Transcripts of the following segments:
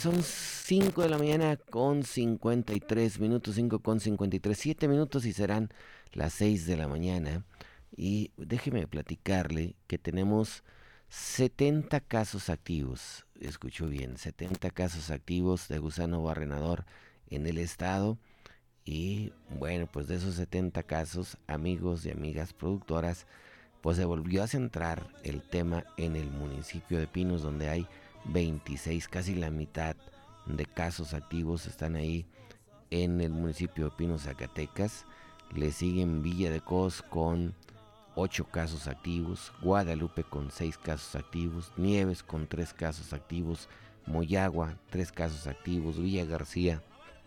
Son 5 de la mañana con 53 minutos, 5 con 53, 7 minutos y serán las 6 de la mañana. Y déjeme platicarle que tenemos 70 casos activos, escuchó bien, 70 casos activos de gusano barrenador en el estado. Y bueno, pues de esos 70 casos, amigos y amigas productoras, pues se volvió a centrar el tema en el municipio de Pinos, donde hay 26, casi la mitad de casos activos están ahí en el municipio de Pinos, Zacatecas. Le siguen Villa de Cos con 8 casos activos, Guadalupe con 6 casos activos, Nieves con 3 casos activos, Moyagua 3 casos activos, Villa García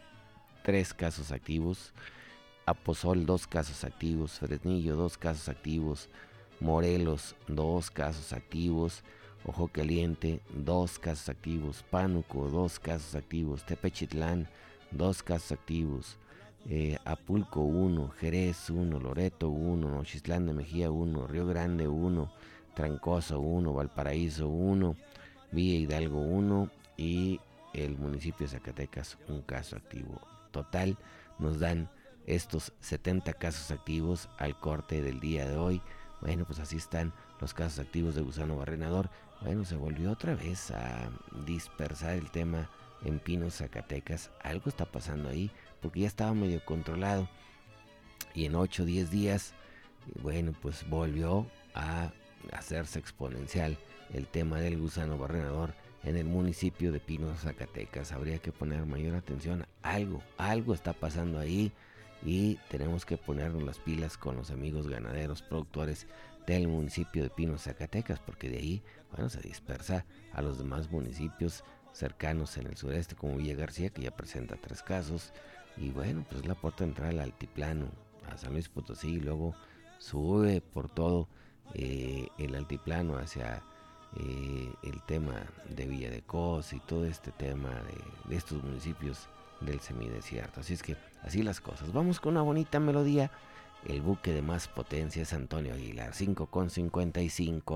3 casos activos, Aposol 2 casos activos, Fresnillo 2 casos activos, Morelos 2 casos activos, Ojo Caliente 2 casos activos, Pánuco 2 casos activos, Tepechitlán 2 casos activos, Apulco 1, Jerez 1, Loreto 1, Nochislán de Mejía 1, Río Grande 1, Trancoso 1, Valparaíso 1, Villa Hidalgo 1 y el municipio de Zacatecas un caso activo. Total nos dan estos 70 casos activos al corte del día de hoy. Bueno, pues así están los casos activos de gusano barrenador. Bueno, se volvió otra vez a dispersar el tema en Pinos, Zacatecas. Algo está pasando ahí, porque ya estaba medio controlado. Y en 8 o 10 días, bueno, pues volvió a hacerse exponencial el tema del gusano barrenador en el municipio de Pinos, Zacatecas. Habría que poner mayor atención. Algo está pasando ahí. Y tenemos que ponernos las pilas con los amigos ganaderos, productores del municipio de Pinos, Zacatecas, porque de ahí, bueno, se dispersa a los demás municipios cercanos en el sureste, como Villa García, que ya presenta 3 casos, y bueno, pues la puerta de entrada al altiplano, a San Luis Potosí, y luego sube por todo el altiplano hacia el tema de Villa de Cos y todo este tema de estos municipios del semidesierto. Así es que así las cosas. Vamos con una bonita melodía. El buque de más potencia es Antonio Aguilar, 5 con 55.